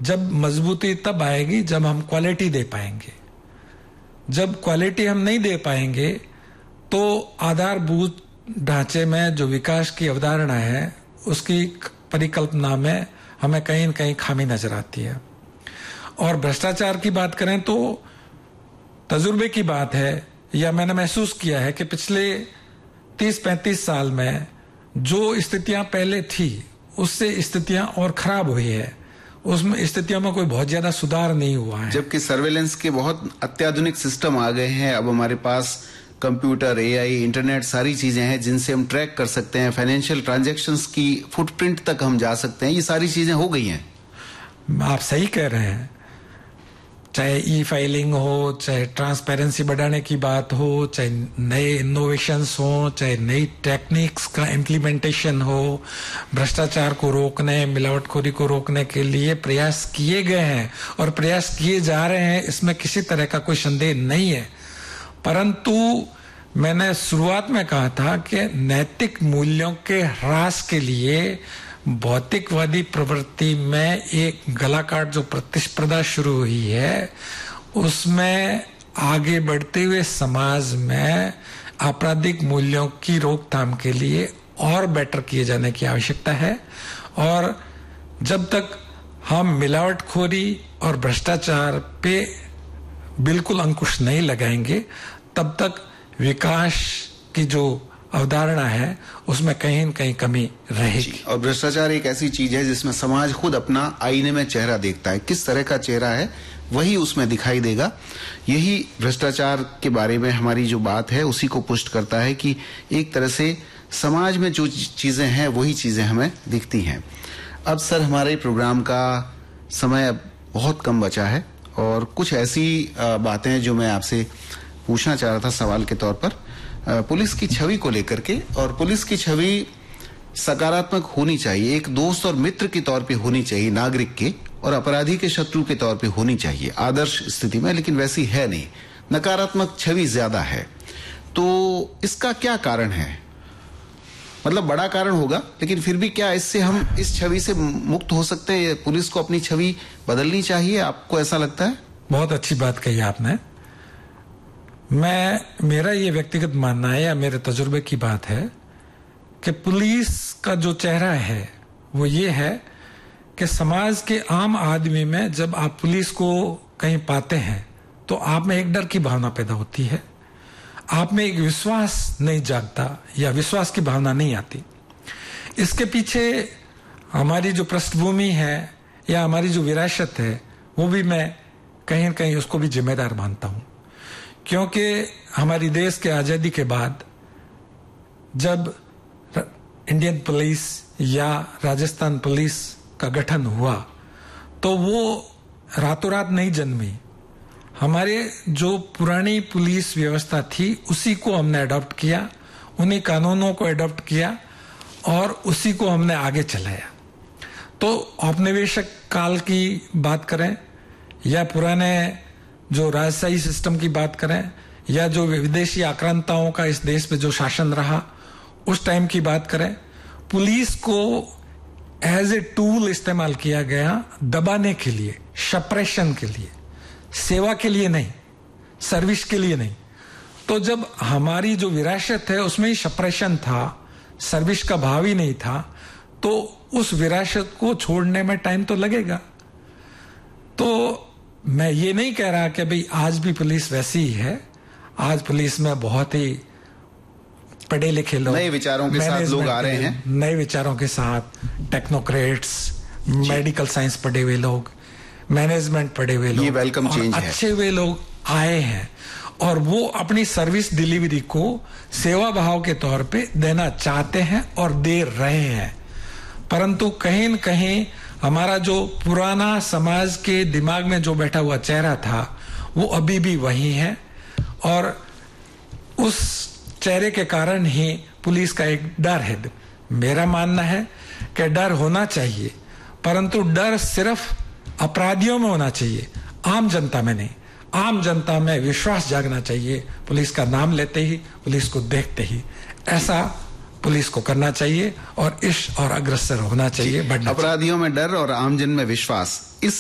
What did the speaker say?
जब मजबूती तब आएगी जब हम क्वालिटी दे पाएंगे। जब क्वालिटी हम नहीं दे पाएंगे तो आधारभूत ढांचे में जो विकास की अवधारणा है उसकी परिकल्पना में हमें कहीं न कहीं खामी नजर आती है। और भ्रष्टाचार की बात करें तो तजुर्बे की बात है, या मैंने महसूस किया है कि पिछले 30-35 साल में जो स्थितियां पहले थी उससे स्थितियां और खराब हुई है। उसमें स्थितियों में कोई बहुत ज्यादा सुधार नहीं हुआ है। जबकि सर्वेलेंस के बहुत अत्याधुनिक सिस्टम आ गए हैं। अब हमारे पास कंप्यूटर, एआई, इंटरनेट सारी चीजें हैं जिनसे हम ट्रैक कर सकते हैं। फाइनेंशियल ट्रांजैक्शंस की फुटप्रिंट तक हम जा सकते हैं। ये सारी चीजें हो गई हैं। आप सही कह रहे हैं। चाहे ई फाइलिंग हो, चाहे ट्रांसपेरेंसी बढ़ाने की बात हो, चाहे नए इनोवेशंस हो, चाहे नई टेक्निक्स का इम्प्लीमेंटेशन हो, भ्रष्टाचार को रोकने, मिलावटखोरी को रोकने के लिए प्रयास किए गए हैं और प्रयास किए जा रहे हैं, इसमें किसी तरह का कोई संदेह नहीं है। परंतु मैंने शुरुआत में कहा था कि नैतिक मूल्यों के ह्रास के लिए भौतिकवादी प्रवृत्ति में एक गलाकाट जो प्रतिस्पर्धा शुरू हुई है उसमें आगे बढ़ते हुए समाज में आपराधिक मूल्यों की रोकथाम के लिए और बेटर किए जाने की आवश्यकता है। और जब तक हम मिलावटखोरी और भ्रष्टाचार पे बिल्कुल अंकुश नहीं लगाएंगे तब तक विकास की जो अवधारणा है उसमें कहीं न कहीं कमी रहेगी। और भ्रष्टाचार एक ऐसी चीज है जिसमें समाज खुद अपना आईने में चेहरा देखता है। किस तरह का चेहरा है वही उसमें दिखाई देगा। यही भ्रष्टाचार के बारे में हमारी जो बात है उसी को पुष्ट करता है कि एक तरह से समाज में जो चीजें हैं वही चीजें हमें दिखती हैं। अब सर हमारे प्रोग्राम का समय बहुत कम बचा है और कुछ ऐसी बातें जो मैं आपसे पूछना चाह रहा था सवाल के तौर पर पुलिस की छवि को लेकर के। और पुलिस की छवि सकारात्मक होनी चाहिए, एक दोस्त और मित्र के तौर पे होनी चाहिए नागरिक के, और अपराधी के शत्रु के तौर पे होनी चाहिए आदर्श स्थिति में, लेकिन वैसी है नहीं। नकारात्मक छवि ज्यादा है। तो इसका क्या कारण है? मतलब बड़ा कारण होगा, लेकिन फिर भी क्या इससे हम इस छवि से मुक्त हो सकते हैं? पुलिस को अपनी छवि बदलनी चाहिए, आपको ऐसा लगता है? बहुत अच्छी बात कही आपने। मेरा ये व्यक्तिगत मानना है या मेरे तजुर्बे की बात है कि पुलिस का जो चेहरा है वो ये है कि समाज के आम आदमी में जब आप पुलिस को कहीं पाते हैं तो आप में एक डर की भावना पैदा होती है, आप में एक विश्वास नहीं जागता या विश्वास की भावना नहीं आती। इसके पीछे हमारी जो पृष्ठभूमि है या हमारी जो विरासत है वो भी मैं कहीं न कहीं उसको भी जिम्मेदार मानता हूं। क्योंकि हमारी देश के आजादी के बाद जब इंडियन पुलिस या राजस्थान पुलिस का गठन हुआ तो वो रातों रात नहीं जन्मी। हमारे जो पुरानी पुलिस व्यवस्था थी उसी को हमने अडॉप्ट किया, उन्हीं कानूनों को अडॉप्ट किया और उसी को हमने आगे चलाया। तो औपनिवेशिक काल की बात करें या पुराने जो राजशाही सिस्टम की बात करें या जो विदेशी आक्रांताओं का इस देश पे जो शासन रहा उस टाइम की बात करें, पुलिस को एज ए टूल इस्तेमाल किया गया दबाने के लिए, सप्रेशन के लिए, सेवा के लिए नहीं, सर्विस के लिए नहीं। तो जब हमारी जो विरासत है उसमें ही सप्रेशन था, सर्विस का भाव ही नहीं था, तो उस विरासत को छोड़ने में टाइम तो लगेगा। तो मैं ये नहीं कह रहा कि भाई आज भी पुलिस वैसी ही है। आज पुलिस में बहुत ही पढ़े लिखे लोग, नए विचारों के साथ लोग आ रहे हैं, नए विचारों के साथ टेक्नोक्रेट्स, मेडिकल साइंस पढ़े हुए लोग, मैनेजमेंट पढ़े हुए लोग, ये वेलकम चेंज है, अच्छे हुए लोग आए हैं और वो अपनी सर्विस डिलीवरी को सेवा भाव के तौर पे देना चाहते हैं और दे रहे हैं। परंतु कहीं न कहीं हमारा जो पुराना समाज के दिमाग में जो बैठा हुआ चेहरा था वो अभी भी वही है और उस चेहरे के कारण ही पुलिस का एक डर है। मेरा मानना है कि डर होना चाहिए, परंतु डर सिर्फ अपराधियों में होना चाहिए, आम जनता में नहीं। आम जनता में विश्वास जागना चाहिए पुलिस का नाम लेते ही, पुलिस को देखते ही। ऐसा पुलिस को करना चाहिए और इस और अग्रसर होना चाहिए, बढ़ना चाहिए। अपराधियों में डर और आमजन में विश्वास, इस